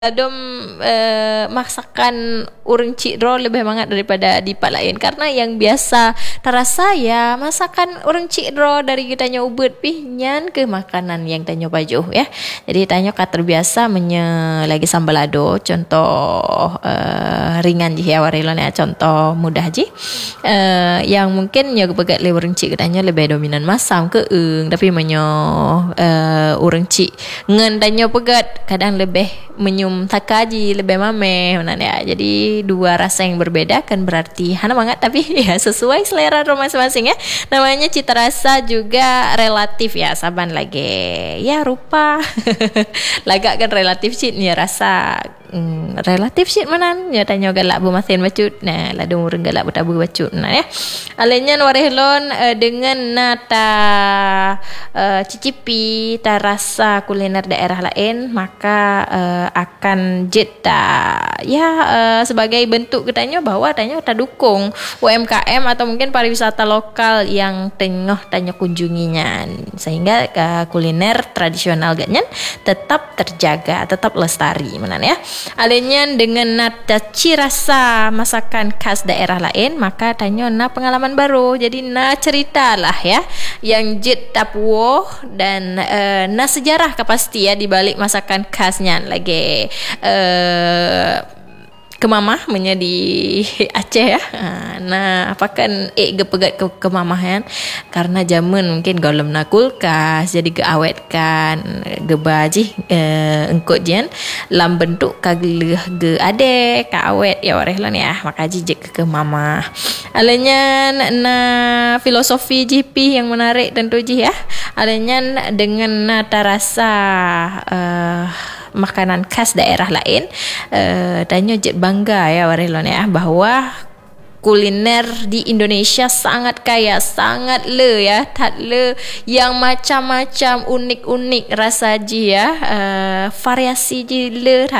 Adom masakan urang Cikro lebih banget daripada di tempat lain karena yang biasa terasa ya masakan urang Cikro dari kita nyobet nyan ke makanan yang tanya baju ya. Jadi tanya terbiasa lagi sambal lado contoh ringan je ya warilon ya, contoh mudah je yang mungkin nyo begat le urang Cik katanya lebih dominan masam ke tapi urang Cik ngan tanya pegat kadang lebih menyum takaji lebih mame ya. Jadi dua rasa yang berbeda kan berarti hana banget tapi ya sesuai selera masing-masing ya. Namanya cita rasa juga relatif ya, saban lagi ya rupa lagak kan relatif sih ya rasa relatif sih manan ya tanya galak bumasin bacut nah ladu urang galak butabu bacut nah ya alenya warehlon dengan nata cicipi ta rasa kuliner daerah lain maka akan jeta ya sebagai bentuk katanya bahwa tanya dukung UMKM atau mungkin pariwisata lokal yang tanya kunjunginya sehingga kuliner tradisional ganyan tetap terjaga, tetap lestari menan ya. Alenya dengan nata cirasa masakan khas daerah lain maka tanya pengalaman baru jadi cerita lah ya yang jet tapuo dan sejarah kapasti ya di balik masakan khasnya lagi kemamah di Aceh ya. Nah, apakan gepegat ke mamahan karena zaman mungkin golem nak kulkas jadi geawetkan gebaji engkot jen lam bentuk kageleh ge ade ka awet ya orehlan ya maka jijik ke mama. Alenya filosofi GP yang menarik tentu ji ya. Alenya dengan nata rasa makanan khas daerah lain tanya jet bangga ya warilon ya bahwa kuliner di Indonesia sangat kaya, sangat le ya, yang macam-macam unik-unik rasa ji ya, variasi ji le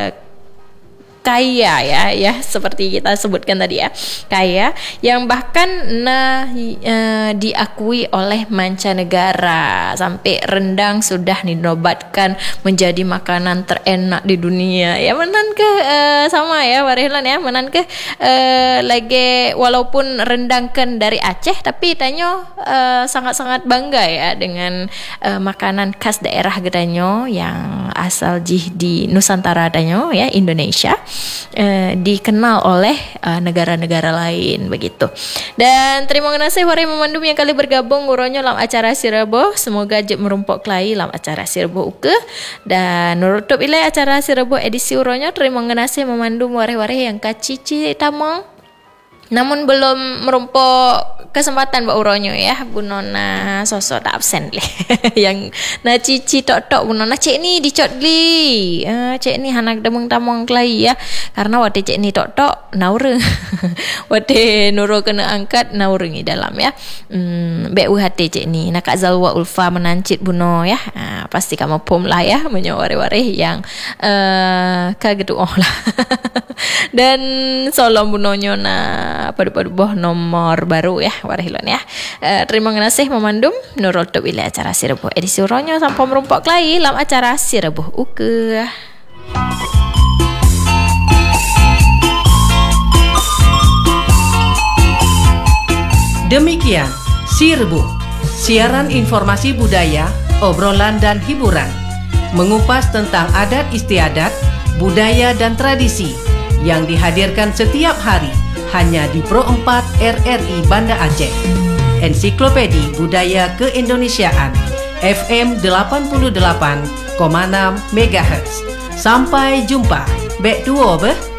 kaya ya seperti kita sebutkan tadi ya kaya yang bahkan diakui oleh mancanegara sampai rendang sudah dinobatkan menjadi makanan terenak di dunia ya menan ke sama ya warihlan ya menan ke lagi walaupun rendang kan dari Aceh tapi tanya sangat-sangat bangga ya dengan makanan khas daerah gedanyo yang asal jih di Nusantara danyo ya Indonesia dikenal oleh negara-negara lain begitu. Dan terima kasih warai memandum yang kali bergabung uronyo dalam acara Sirebo. Semoga jet merumpok kelai dalam acara Sirebo uke dan nurutup ilai acara Sirebo edisi uronyo. Terima kasih memandum warai-warai yang kacici tamong namun belum merumpok kesempatan Mbak Uronyo ya Bu Nona sosok tak absen le yang cici tok-tok Bu Nona cek ni dicot li cek ni hanak demeng tamong kelai ya karena wate cek ni tok-tok naureng wate nuro kena angkat naureng di dalam ya BU hati cek ni nak Zalwa Ulfa menancit Bu No ya pasti kamu pom lah ya menyawari-wari yang kagetu lah dan solom Bu Nonyo pada nomor baru ya warihlan ya. Terima kasih memandum Nurul Tub ila acara Sirebo edisi uronyo sampai merumpok lagi dalam acara Sirebo uke. Demikian Sirebo, siaran informasi budaya, obrolan dan hiburan, mengupas tentang adat istiadat, budaya dan tradisi yang dihadirkan setiap hari hanya di Pro 4 RRI Banda Aceh. Ensiklopedi Budaya Keindonesiaan FM 88,6 MHz. Sampai jumpa. Bek duo beh.